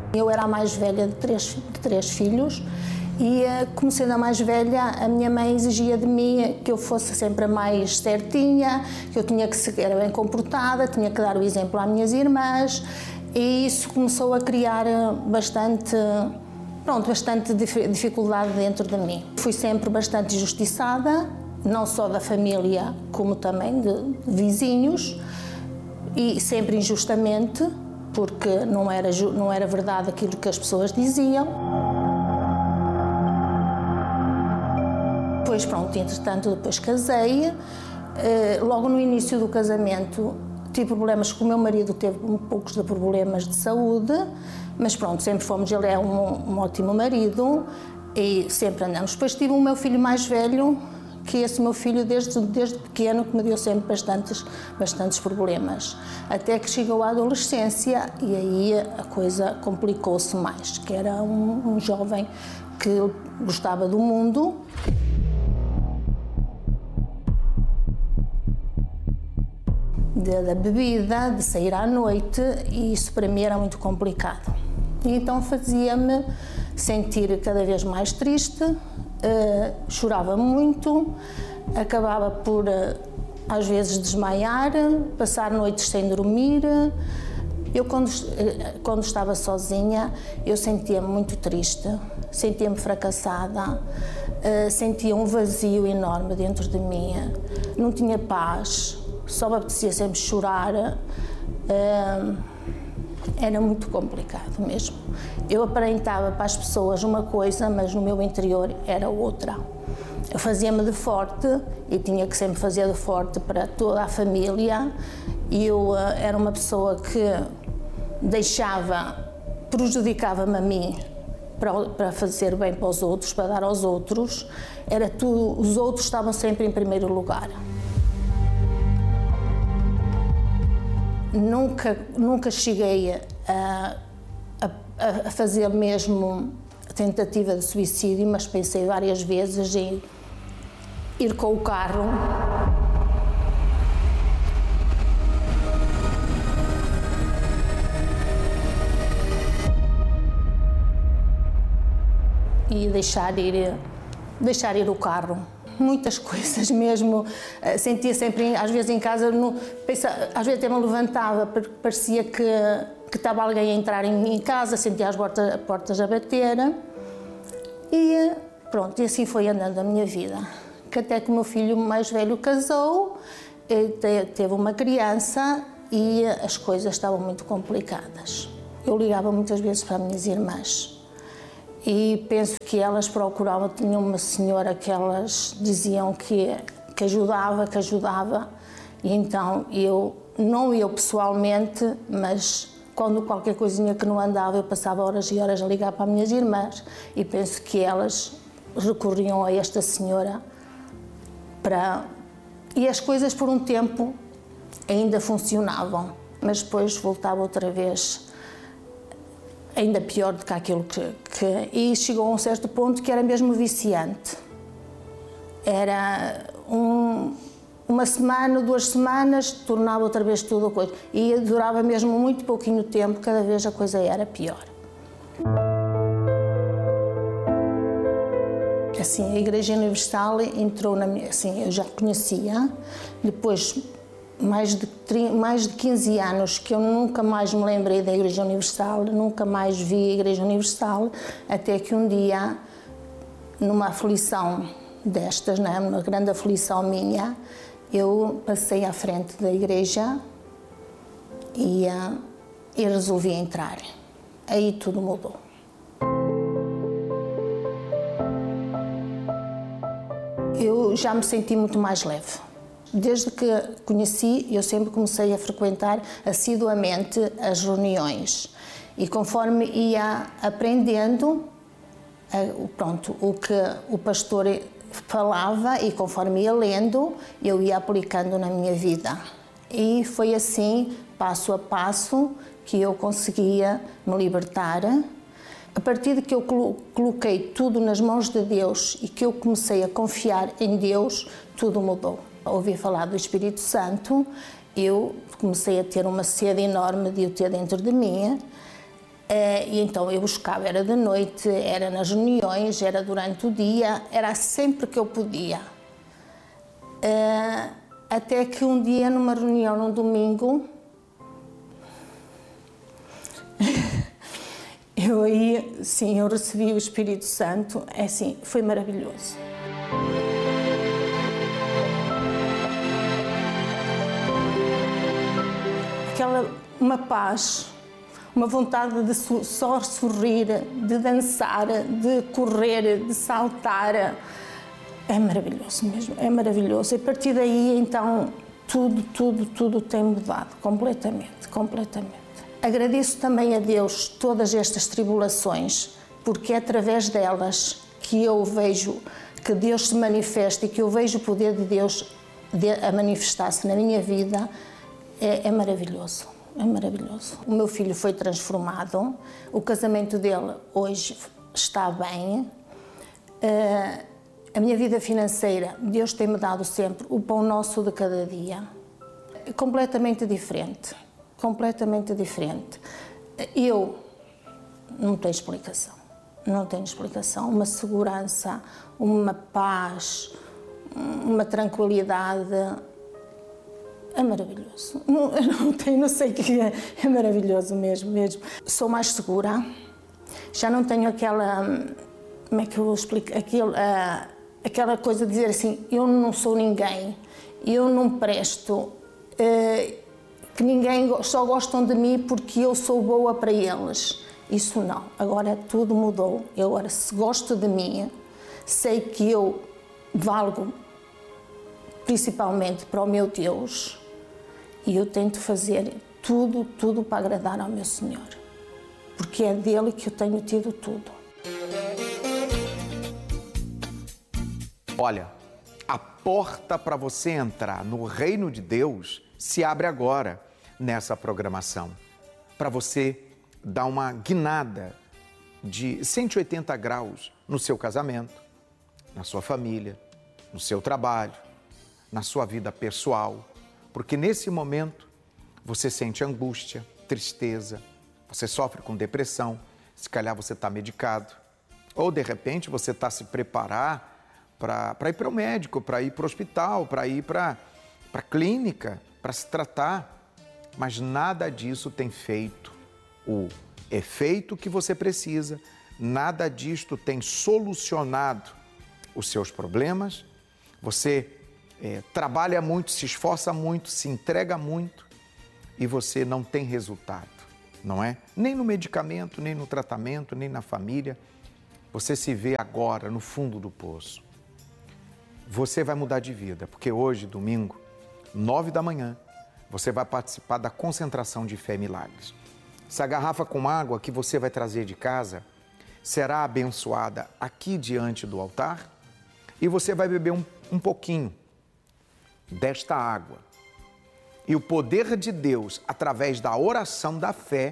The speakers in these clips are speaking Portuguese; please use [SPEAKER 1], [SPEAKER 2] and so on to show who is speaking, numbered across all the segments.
[SPEAKER 1] Eu era a mais velha de três filhos e, como sendo a mais velha, a minha mãe exigia de mim que eu fosse sempre a mais certinha, que eu tinha que ser bem comportada, tinha que dar o exemplo às minhas irmãs, e isso começou a criar bastante dificuldade dentro de mim. Fui sempre bastante injustiçada, não só da família, como também de vizinhos, e sempre injustamente, porque não era verdade aquilo que as pessoas diziam. Depois, entretanto, depois casei. Logo no início do casamento tive problemas com o meu marido, teve poucos de problemas de saúde, mas sempre fomos, ele é um ótimo marido e sempre andamos. Depois tive o meu filho mais velho, que esse meu filho desde pequeno que me deu sempre bastantes problemas, até que chegou à adolescência e aí a coisa complicou-se mais, que era um jovem que gostava do mundo. Da bebida, de sair à noite, e isso para mim era muito complicado. E então fazia-me sentir cada vez mais triste, chorava muito, acabava por às vezes desmaiar, passar noites sem dormir. Eu quando estava sozinha eu sentia-me muito triste, sentia-me fracassada, sentia um vazio enorme dentro de mim, não tinha paz, só me apetecia sempre chorar. Era muito complicado mesmo. Eu aparentava para as pessoas uma coisa, mas no meu interior era outra. Eu fazia-me de forte e tinha que sempre fazer de forte para toda a família. E eu era uma pessoa que prejudicava-me a mim para fazer bem para os outros, para dar aos outros. Era tudo, os outros estavam sempre em primeiro lugar. Nunca cheguei a fazer mesmo a tentativa de suicídio, mas pensei várias vezes em ir com o carro. E deixar ir o carro. Muitas coisas mesmo, sentia sempre, às vezes em casa, às vezes até me levantava, porque parecia que estava alguém a entrar em casa, sentia as portas a bater. E pronto, e assim foi andando a minha vida. Que até que o meu filho mais velho casou, teve uma criança e as coisas estavam muito complicadas. Eu ligava muitas vezes para as minhas irmãs. E penso que elas procuravam, tinham uma senhora que elas diziam que ajudava, e então não eu pessoalmente, mas quando qualquer coisinha que não andava, eu passava horas e horas a ligar para as minhas irmãs, e penso que elas recorriam a esta senhora e as coisas por um tempo ainda funcionavam, mas depois voltava outra vez ainda pior do que aquilo e chegou a um certo ponto que era mesmo viciante. Era uma semana, 2 semanas, tornava outra vez tudo a coisa. E durava mesmo muito pouquinho tempo, cada vez a coisa era pior. Assim, a Igreja Universal entrou na minha... Assim, eu já conhecia, depois mais de 15 anos que eu nunca mais me lembrei da Igreja Universal, nunca mais vi a Igreja Universal, até que um dia, numa aflição destas, né, uma grande aflição minha, eu passei à frente da igreja e resolvi entrar. Aí tudo mudou. Eu já me senti muito mais leve. Desde que conheci, eu sempre comecei a frequentar assiduamente as reuniões. E conforme ia aprendendo, o que o pastor falava, e conforme ia lendo, eu ia aplicando na minha vida. E foi assim, passo a passo, que eu conseguia me libertar. A partir de que eu coloquei tudo nas mãos de Deus e que eu comecei a confiar em Deus, tudo mudou. Ouvi falar do Espírito Santo, eu comecei a ter uma sede enorme de o ter dentro de mim, E então eu buscava, era de noite, era nas reuniões, era durante o dia, era sempre que eu podia. Até que um dia, numa reunião, num domingo, eu recebi o Espírito Santo, foi maravilhoso. Uma paz, uma vontade de só sorrir, de dançar, de correr, de saltar. É maravilhoso mesmo, é maravilhoso. E a partir daí, então, tudo tem mudado completamente. Agradeço também a Deus todas estas tribulações, porque é através delas que eu vejo que Deus se manifesta e que eu vejo o poder de Deus a manifestar-se na minha vida. É maravilhoso, é maravilhoso. O meu filho foi transformado, o casamento dele hoje está bem. A minha vida financeira, Deus tem-me dado sempre o pão nosso de cada dia. Completamente diferente. Eu não tenho explicação. Uma segurança, uma paz, uma tranquilidade. É maravilhoso. Não sei o que é. É maravilhoso mesmo. Sou mais segura. Já não tenho aquela... Como é que eu vou explicar? Aquela coisa de dizer assim, eu não sou ninguém, eu não presto, que ninguém só gostam de mim porque eu sou boa para eles. Isso não. Agora tudo mudou. Eu agora, se gosto de mim, sei que eu valgo principalmente para o meu Deus e eu tento fazer tudo para agradar ao meu Senhor, porque é dele que eu tenho tido tudo.
[SPEAKER 2] Olha, a porta para você entrar no reino de Deus se abre agora nessa programação, para você dar uma guinada de 180 graus no seu casamento, na sua família, no seu trabalho, na sua vida pessoal, porque nesse momento você sente angústia, tristeza, você sofre com depressão, se calhar você está medicado, ou de repente você está se preparar para ir para o médico, para ir para o hospital, para ir para a clínica, para se tratar, mas nada disso tem feito o efeito que você precisa, nada disto tem solucionado os seus problemas, você trabalha muito, se esforça muito, se entrega muito e você não tem resultado, não é? Nem no medicamento, nem no tratamento, nem na família, você se vê agora no fundo do poço. Você vai mudar de vida, porque hoje, domingo, 9 da manhã, você vai participar da concentração de fé e milagres. Essa garrafa com água que você vai trazer de casa será abençoada aqui diante do altar e você vai beber um pouquinho desta água. E o poder de Deus, através da oração da fé,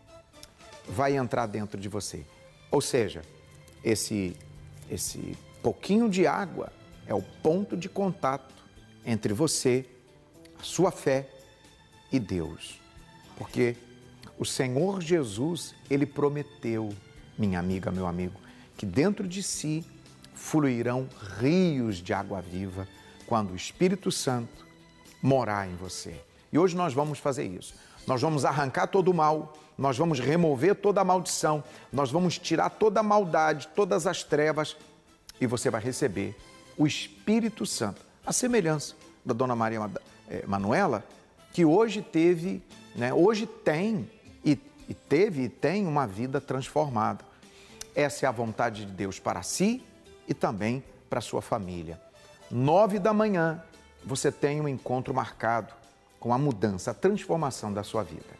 [SPEAKER 2] vai entrar dentro de você. Ou seja, esse pouquinho de água é o ponto de contato entre você, a sua fé e Deus. Porque o Senhor Jesus, Ele prometeu, minha amiga, meu amigo, que dentro de si fluirão rios de água viva quando o Espírito Santo morar em você. E hoje nós vamos fazer isso. Nós vamos arrancar todo o mal, nós vamos remover toda a maldição, nós vamos tirar toda a maldade, todas as trevas e você vai receber o Espírito Santo, a semelhança da Dona Maria Manuela, que hoje teve, hoje tem e teve e tem uma vida transformada. Essa é a vontade de Deus para si e também para a sua família. 9 da manhã, você tem um encontro marcado com a mudança, a transformação da sua vida.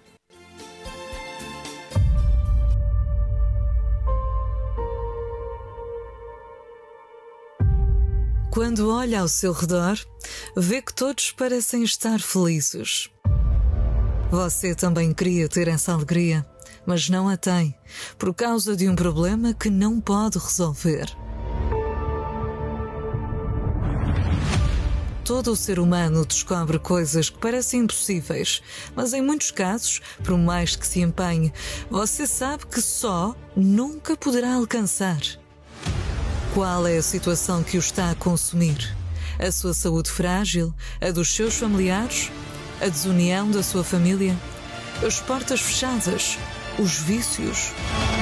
[SPEAKER 3] Quando olha ao seu redor, vê que todos parecem estar felizes. Você também queria ter essa alegria, mas não a tem, por causa de um problema que não pode resolver. todo o ser humano descobre coisas que parecem impossíveis, mas em muitos casos, por mais que se empenhe, você sabe que só nunca poderá alcançar. Qual é a situação que o está a consumir? A sua saúde frágil? A dos seus familiares? A desunião da sua família? As portas fechadas? Os vícios?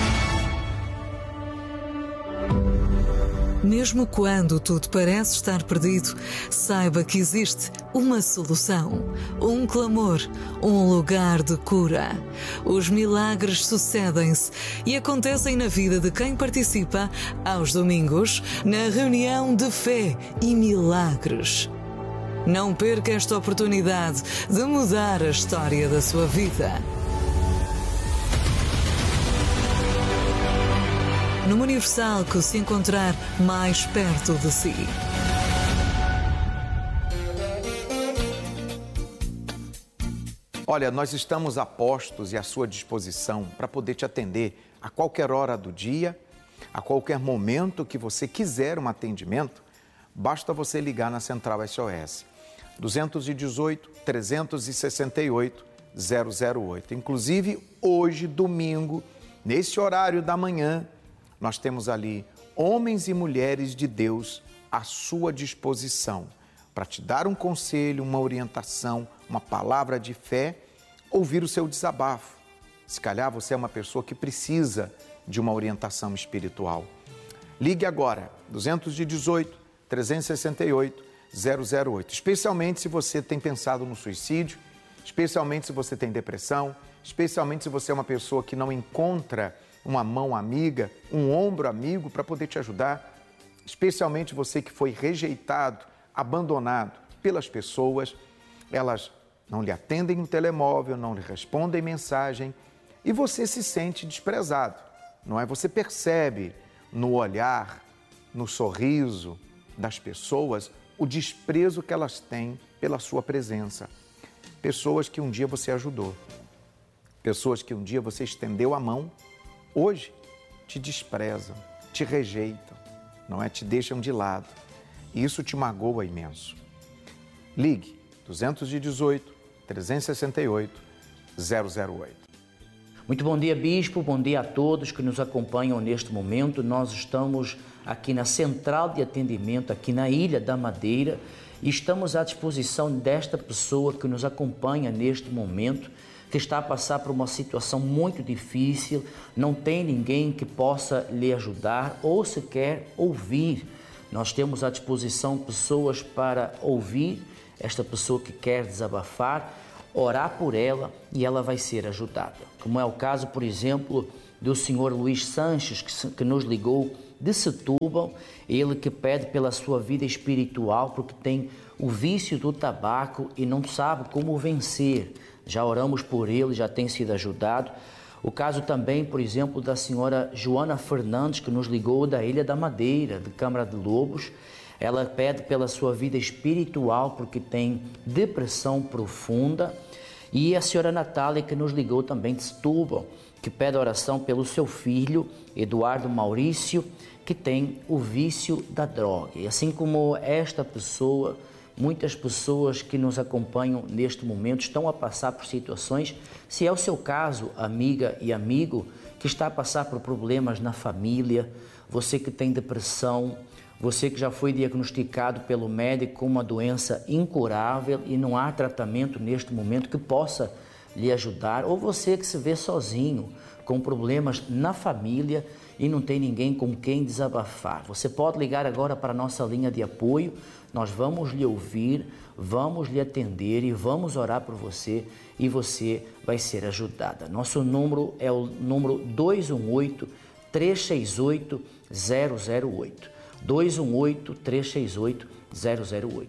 [SPEAKER 3] Mesmo quando tudo parece estar perdido, saiba que existe uma solução, um clamor, um lugar de cura. Os milagres sucedem-se e acontecem na vida de quem participa aos domingos na reunião de fé e milagres. Não perca esta oportunidade de mudar a história da sua vida. Numa Universal que se encontrar mais perto de si.
[SPEAKER 2] Olha, nós estamos a postos e à sua disposição para poder te atender a qualquer hora do dia, a qualquer momento que você quiser um atendimento, basta você ligar na Central SOS. 218-368-008. Inclusive, hoje, domingo, nesse horário da manhã, nós temos ali homens e mulheres de Deus à sua disposição para te dar um conselho, uma orientação, uma palavra de fé, ouvir o seu desabafo. Se calhar você é uma pessoa que precisa de uma orientação espiritual. Ligue agora, 218-368-008, especialmente se você tem pensado no suicídio, especialmente se você tem depressão, especialmente se você é uma pessoa que não encontra uma mão amiga, um ombro amigo para poder te ajudar, especialmente você que foi rejeitado, abandonado pelas pessoas, elas não lhe atendem no telemóvel, não lhe respondem mensagem e você se sente desprezado, não é? Você percebe no olhar, no sorriso das pessoas o desprezo que elas têm pela sua presença. Pessoas que um dia você ajudou, pessoas que um dia você estendeu a mão, hoje te desprezam, te rejeitam, não é? Te deixam de lado. E isso te magoa imenso. Ligue 218-368-008.
[SPEAKER 4] Muito bom dia, Bispo. Bom dia a todos que nos acompanham neste momento. Nós estamos aqui na Central de Atendimento, aqui na Ilha da Madeira, e estamos à disposição desta pessoa que nos acompanha neste momento, que está a passar por uma situação muito difícil, não tem ninguém que possa lhe ajudar ou sequer ouvir. Nós temos à disposição pessoas para ouvir esta pessoa que quer desabafar, orar por ela e ela vai ser ajudada. Como é o caso, por exemplo, do senhor Luís Sanches, que nos ligou de Setúbal, ele que pede pela sua vida espiritual porque tem o vício do tabaco e não sabe como vencer. Já oramos por ele, já tem sido ajudado. O caso também, por exemplo, da senhora Joana Fernandes, que nos ligou da Ilha da Madeira, de Câmara de Lobos. Ela pede pela sua vida espiritual porque tem depressão profunda. E a senhora Natália, que nos ligou também de Setúbal, que pede oração pelo seu filho, Eduardo Maurício, que tem o vício da droga. E assim como esta pessoa, muitas pessoas que nos acompanham neste momento estão a passar por situações, se é o seu caso, amiga e amigo, que está a passar por problemas na família, você que tem depressão, você que já foi diagnosticado pelo médico com uma doença incurável e não há tratamento neste momento que possa lhe ajudar, ou você que se vê sozinho, com problemas na família e não tem ninguém com quem desabafar. Você pode ligar agora para a nossa linha de apoio, nós vamos lhe ouvir, vamos lhe atender e vamos orar por você e você vai ser ajudada. Nosso número é o número 218-368-008. 218-368-008.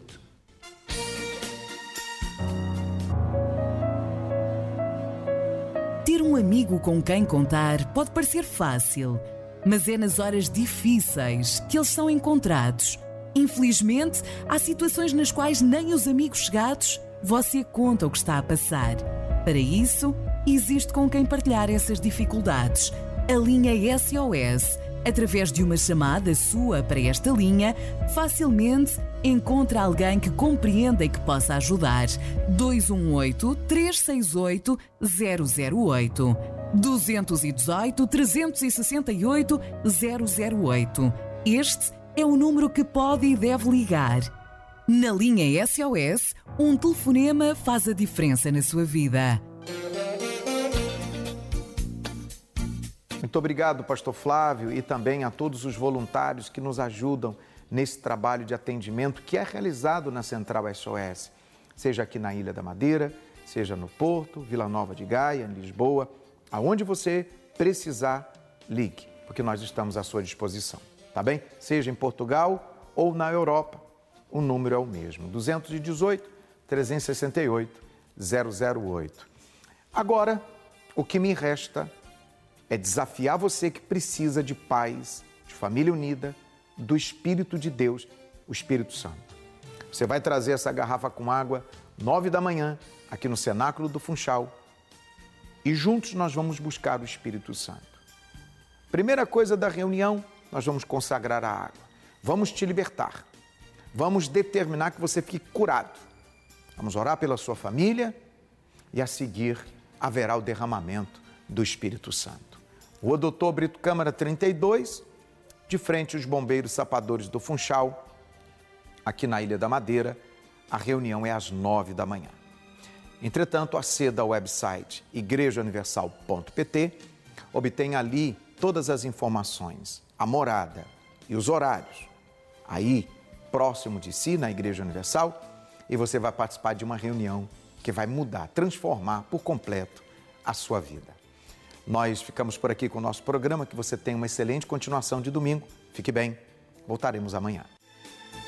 [SPEAKER 5] Ter um amigo com quem contar pode parecer fácil, mas é nas horas difíceis que eles são encontrados. Infelizmente, há situações nas quais nem os amigos chegados você conta o que está a passar. Para isso, existe com quem partilhar essas dificuldades. A linha SOS Através de uma chamada sua para esta linha, facilmente encontra alguém que compreenda e que possa ajudar. 218-368-008. 218-368-008. Este é o número que pode e deve ligar. Na linha SOS, um telefonema faz a diferença na sua vida.
[SPEAKER 2] Muito obrigado, pastor Flávio, e também a todos os voluntários que nos ajudam nesse trabalho de atendimento que é realizado na Central SOS, seja aqui na Ilha da Madeira, seja no Porto, Vila Nova de Gaia, em Lisboa, aonde você precisar, ligue, porque nós estamos à sua disposição, tá bem? Seja em Portugal ou na Europa, o número é o mesmo, 218-368-008. Agora, o que me resta é desafiar você que precisa de paz, de família unida, do Espírito de Deus, o Espírito Santo. Você vai trazer essa garrafa com água 9 da manhã, aqui no Cenáculo do Funchal, e juntos nós vamos buscar o Espírito Santo. Primeira coisa da reunião, nós vamos consagrar a água. Vamos te libertar. Vamos determinar que você fique curado. Vamos orar pela sua família e a seguir haverá o derramamento do Espírito Santo. Rua Doutor Brito Câmara 32, de frente aos bombeiros sapadores do Funchal, aqui na Ilha da Madeira. A reunião é às 9 da manhã. Entretanto, aceda ao website igrejauniversal.pt, obtenha ali todas as informações, a morada e os horários, aí próximo de si, na Igreja Universal, e você vai participar de uma reunião que vai mudar, transformar por completo a sua vida. Nós ficamos por aqui com o nosso programa, que você tenha uma excelente continuação de domingo. Fique bem, voltaremos amanhã.